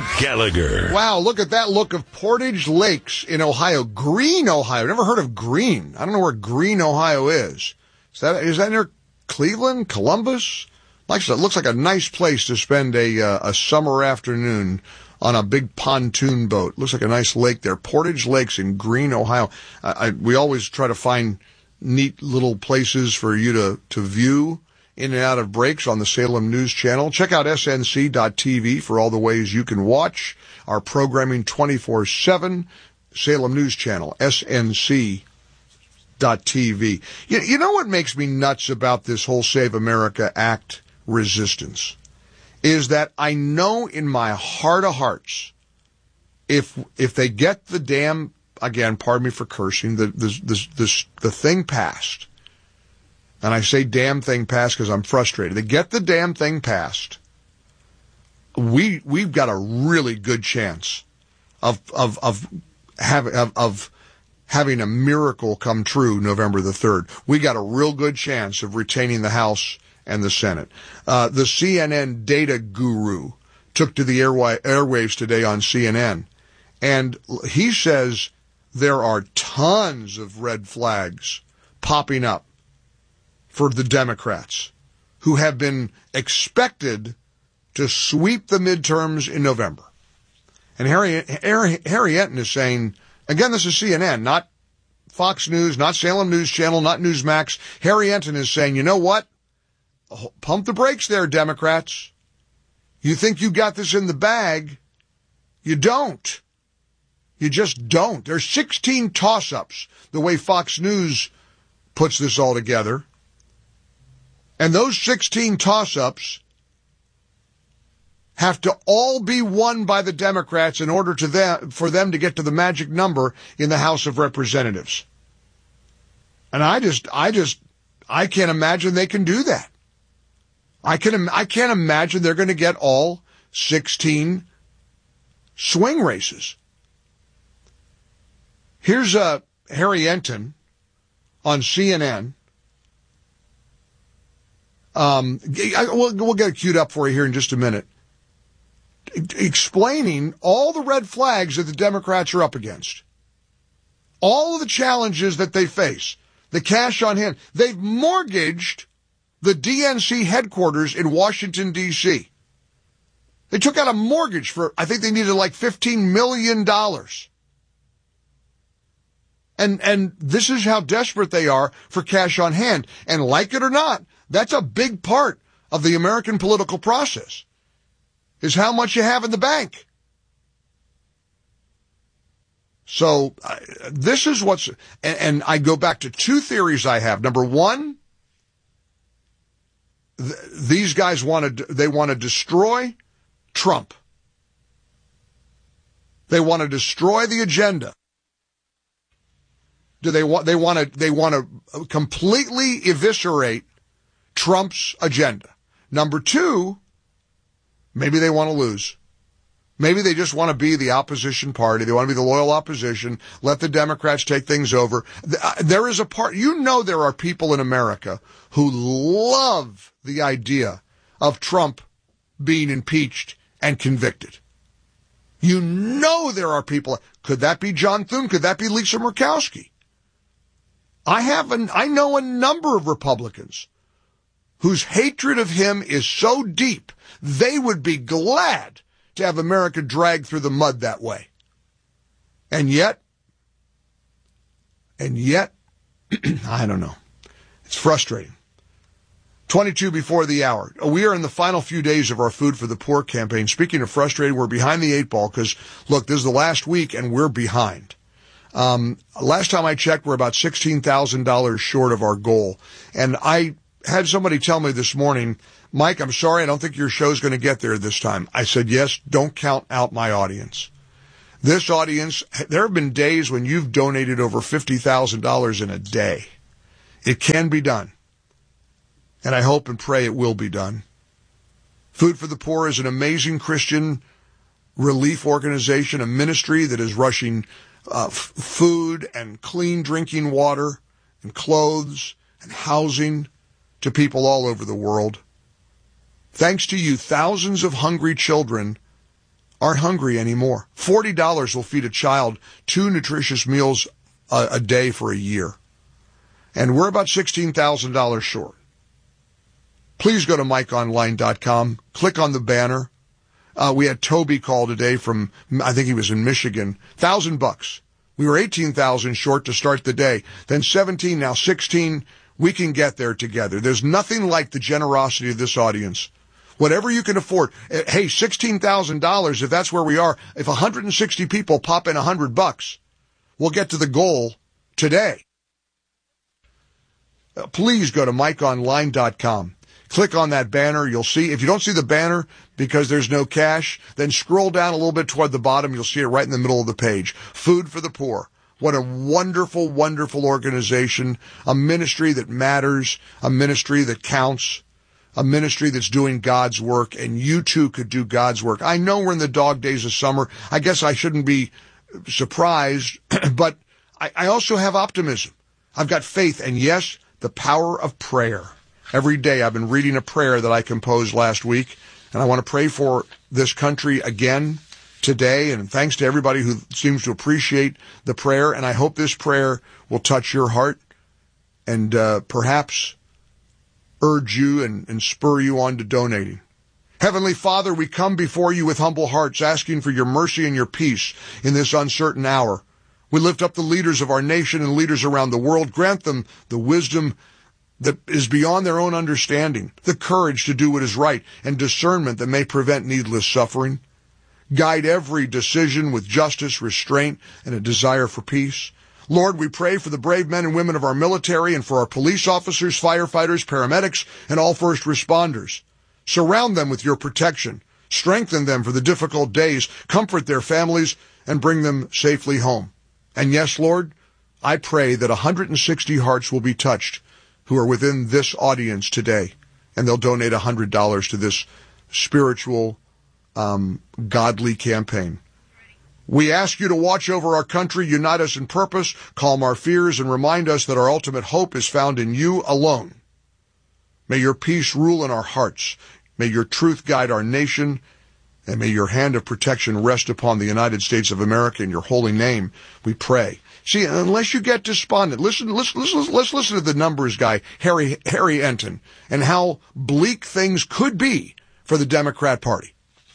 Gallagher. Wow, look at that look of Portage Lakes in Ohio. Greene, Ohio. Never heard of Greene. I don't know where Greene, Ohio is. Is that near Cleveland, Columbus? Like I said, it looks like a nice place to spend a summer afternoon on a big pontoon boat. Looks like a nice lake there. Portage Lakes in Greene, Ohio. We always try to find neat little places for you to view in and out of breaks on the Salem News Channel. Check out snc.tv for all the ways you can watch our programming 24/7. Salem News Channel, snc.tv. You know what makes me nuts about this whole Save America Act resistance is that I know in my heart of hearts, if they get the damn, again, pardon me for cursing, the thing passed, and I say damn thing passed because I'm frustrated. They get the damn thing passed. We've got a really good chance of having a miracle come true November the 3rd. We got a real good chance of retaining the House and the Senate. The CNN data guru took to the airwaves today on CNN, and he says there are tons of red flags popping up for the Democrats who have been expected to sweep the midterms in November. And Harry Enton is saying, again, this is CNN, not Fox News, not Salem News Channel, not Newsmax. Harry Enton is saying, you know what? Pump the brakes there, Democrats. You think you got this in the bag? You don't. You just don't. There's 16 toss-ups, the way Fox News puts this all together. And those 16 toss-ups have to all be won by the Democrats in order for them to get to the magic number in the House of Representatives. And I can't imagine they can do that. I can't imagine they're going to get all 16 swing races. Here's Harry Enton on CNN. We'll get it queued up for you here in just a minute, explaining all the red flags that the Democrats are up against, all of the challenges that they face, the cash on hand. They've mortgaged the DNC headquarters in Washington, D.C. They took out a mortgage for, I think they needed like $15 million. And this is how desperate they are for cash on hand. And like it or not, that's a big part of the American political process, is how much you have in the bank. So this is what's, and I go back to two theories I have. Number one, these guys want to destroy Trump. They want to destroy the agenda. They want to completely eviscerate Trump's agenda. Number two, maybe they want to lose. Maybe they just want to be the opposition party. They want to be the loyal opposition. Let the Democrats take things over. There is a part, there are people in America who love the idea of Trump being impeached and convicted. There are people. Could that be John Thune? Could that be Lisa Murkowski? I know a number of Republicans whose hatred of him is so deep, they would be glad to have America dragged through the mud that way. And yet, I don't know. It's frustrating. 22 before the hour. We are in the final few days of our Food for the Poor campaign. Speaking of frustrated, we're behind the eight ball because, look, this is the last week and we're behind. Last time I checked, we're about $16,000 short of our goal. And I had somebody tell me this morning, Mike, I'm sorry, I don't think your show's going to get there this time. I said, yes, don't count out my audience. This audience, there have been days when you've donated over $50,000 in a day. It can be done. And I hope and pray it will be done. Food for the Poor is an amazing Christian relief organization, a ministry that is rushing food and clean drinking water and clothes and housing to people all over the world. Thanks to you, thousands of hungry children aren't hungry anymore. $40 will feed a child 2 nutritious meals a day for a year. And we're about $16,000 short. Please go to MikeOnline.com. Click on the banner. We had Toby call today from, I think he was in Michigan. $1,000. We were 18,000 short to start the day. Then 17, now 16. We can get there together. There's nothing like the generosity of this audience. Whatever you can afford. Hey, $16,000, if that's where we are, if 160 people pop in $100, we'll get to the goal today. Please go to MikeOnline.com. Click on that banner. You'll see, if you don't see the banner because there's no cash, then scroll down a little bit toward the bottom. You'll see it right in the middle of the page. Food for the Poor. What a wonderful, wonderful organization. A ministry that matters. A ministry that counts. A ministry that's doing God's work. And you too could do God's work. I know we're in the dog days of summer. I guess I shouldn't be surprised, but I also have optimism. I've got faith. And yes, the power of prayer. Every day I've been reading a prayer that I composed last week, and I want to pray for this country again today, and thanks to everybody who seems to appreciate the prayer, and I hope this prayer will touch your heart and perhaps urge you and spur you on to donating. Heavenly Father, we come before you with humble hearts, asking for your mercy and your peace in this uncertain hour. We lift up the leaders of our nation and leaders around the world. Grant them the wisdom that is beyond their own understanding, the courage to do what is right, and discernment that may prevent needless suffering. Guide every decision with justice, restraint, and a desire for peace. Lord, we pray for the brave men and women of our military and for our police officers, firefighters, paramedics, and all first responders. Surround them with your protection. Strengthen them for the difficult days. Comfort their families and bring them safely home. And yes, Lord, I pray that 160 hearts will be touched who are within this audience today, and they'll donate $100 to this spiritual, godly campaign. We ask you to watch over our country, unite us in purpose, calm our fears, and remind us that our ultimate hope is found in you alone. May your peace rule in our hearts. May your truth guide our nation, and may your hand of protection rest upon the United States of America. In your holy name, we pray. See, unless you get despondent, let's listen to the numbers guy, Harry Enton, and how bleak things could be for the Democrat Party.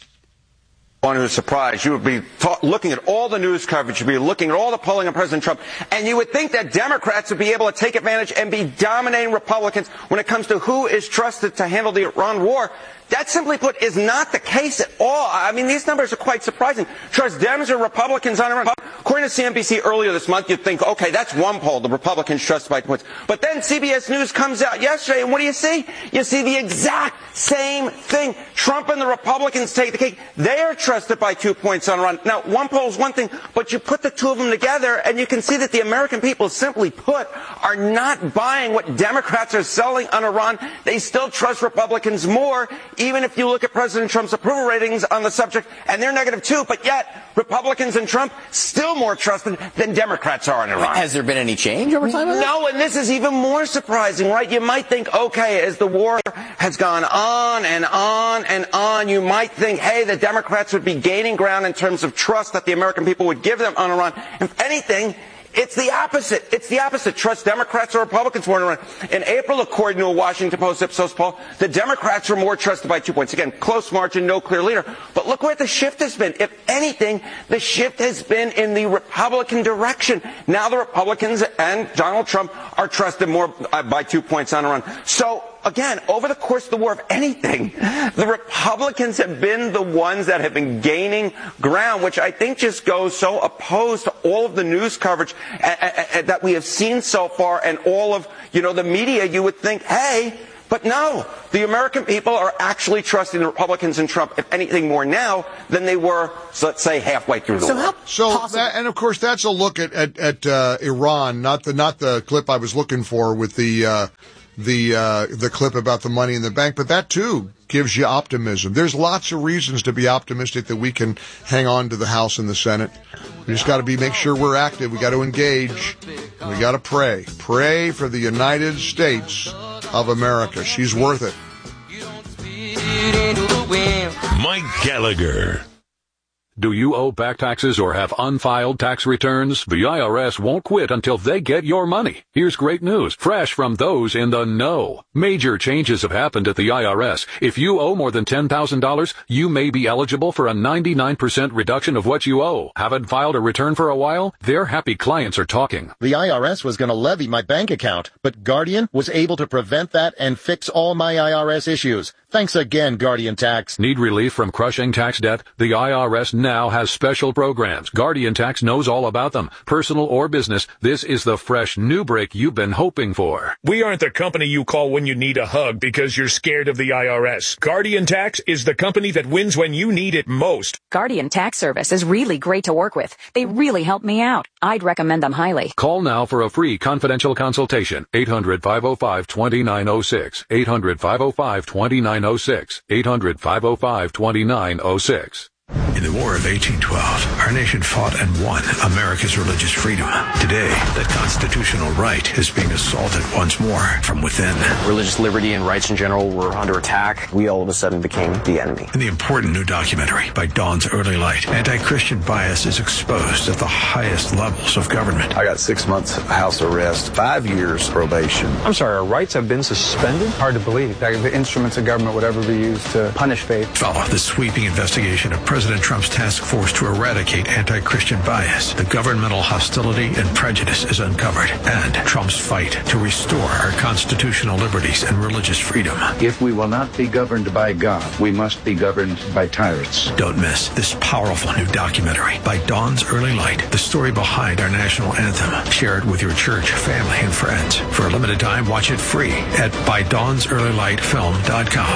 One who's surprised, you would be looking at all the news coverage, you'd be looking at all the polling on President Trump, and you would think that Democrats would be able to take advantage and be dominating Republicans when it comes to who is trusted to handle the Iran war. That, simply put, is not the case at all. I mean, these numbers are quite surprising. Trust Dems or Republicans on Iran. According to CNBC earlier this month, you'd think, okay, that's one poll, the Republicans trusted by 2 points. But then CBS News comes out yesterday, and what do you see? You see the exact same thing. Trump and the Republicans take the cake. They are trusted by 2 points on Iran. Now, one poll is one thing, but you put the two of them together, and you can see that the American people, simply put, are not buying what Democrats are selling on Iran. They still trust Republicans more, even if you look at President Trump's approval ratings on the subject, and they're -2, but yet Republicans and Trump still more trusted than Democrats are in Iran. Has there been any change over time? No, and this is even more surprising, right? You might think, okay, as the war has gone on and on and on, you might think, hey, the Democrats would be gaining ground in terms of trust that the American people would give them on Iran. If anything, it's the opposite. It's the opposite. Trust Democrats or Republicans more in Iran. In April, according to a Washington Post Ipsos poll, the Democrats were more trusted by 2 points. Again, close margin, no clear leader. But look where the shift has been. If anything, the shift has been in the Republican direction. Now the Republicans and Donald Trump are trusted more by 2 points on Iran. So, again, over the course of the war, if anything, the Republicans have been the ones that have been gaining ground, which I think just goes so opposed to all of the news coverage that we have seen so far and all of, the media. You would think, hey, but no, the American people are actually trusting the Republicans and Trump, if anything, more now than they were, so let's say, halfway through the war. And of course, that's a look at Iran, not the clip I was looking for with the clip about the money in the bank, but that too gives you optimism. There's lots of reasons to be optimistic that we can hang on to the House and the Senate. We just got to make sure we're active. We got to engage. We got to pray. Pray for the United States of America. She's worth it. Mike Gallagher. Do you owe back taxes or have unfiled tax returns? The IRS won't quit until they get your money. Here's great news, fresh from those in the know. Major changes have happened at the IRS. If you owe more than $10,000, you may be eligible for a 99% reduction of what you owe. Haven't filed a return for a while? Their happy clients are talking. The IRS was going to levy my bank account, but Guardian was able to prevent that and fix all my IRS issues. Thanks again, Guardian Tax. Need relief from crushing tax debt? The IRS now has special programs. Guardian Tax knows all about them. Personal or business, this is the fresh new break you've been hoping for. We aren't the company you call when you need a hug because you're scared of the IRS. Guardian Tax is the company that wins when you need it most. Guardian Tax Service is really great to work with. They really helped me out. I'd recommend them highly. Call now for a free confidential consultation. 800-505-2906. 800-505-2906. 800-505-2906. In the War of 1812, our nation fought and won America's religious freedom. Today, that constitutional right is being assaulted once more from within. Religious liberty and rights in general were under attack. We all of a sudden became the enemy. In the important new documentary, By Dawn's Early Light, anti-Christian bias is exposed at the highest levels of government. I got 6 months house arrest, 5 years probation. I'm sorry, our rights have been suspended? Hard to believe that the instruments of government would ever be used to punish faith. Follow the sweeping investigation of President Trump's task force to eradicate anti-Christian bias. The governmental hostility and prejudice is uncovered, and Trump's fight to restore our constitutional liberties and religious freedom. If we will not be governed by God, we must be governed by tyrants. Don't miss this powerful new documentary, By Dawn's Early Light, the story behind our national anthem. Share it with your church, family, and friends. For a limited time, watch it free at ByDawnsEarlyLightFilm.com.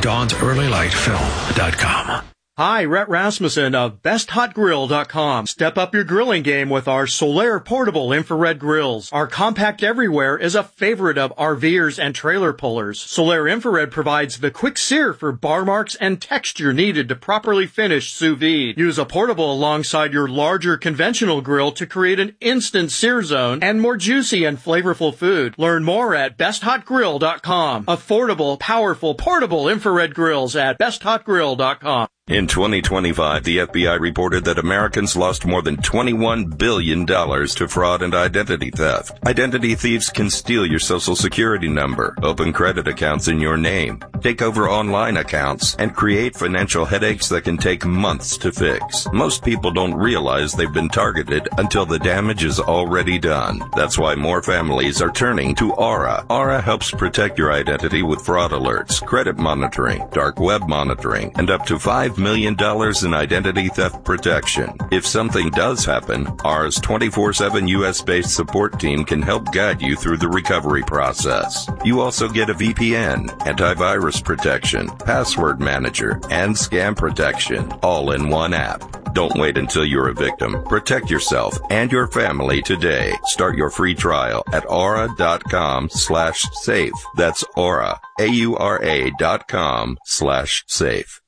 ByDawnsEarlyLightFilm.com. Hi, Rhett Rasmussen of BestHotGrill.com. Step up your grilling game with our Solaire portable infrared grills. Our compact everywhere is a favorite of RVers and trailer pullers. Solaire infrared provides the quick sear for bar marks and texture needed to properly finish sous vide. Use a portable alongside your larger conventional grill to create an instant sear zone and more juicy and flavorful food. Learn more at BestHotGrill.com. Affordable, powerful, portable infrared grills at BestHotGrill.com. In 2025, the FBI reported that Americans lost more than $21 billion to fraud and identity theft. Identity thieves can steal your social security number, open credit accounts in your name, take over online accounts, and create financial headaches that can take months to fix. Most people don't realize they've been targeted until the damage is already done. That's why more families are turning to Aura. Aura helps protect your identity with fraud alerts, credit monitoring, dark web monitoring, and up to $5 million in identity theft protection. If something does happen, Aura's 24/7 U.S.-based support team can help guide you through the recovery process. You also get a VPN, antivirus protection, password manager, and scam protection, all in one app. Don't wait until you're a victim. Protect yourself and your family today. Start your free trial at aura.com/safe. That's Aura, AURA.com/safe.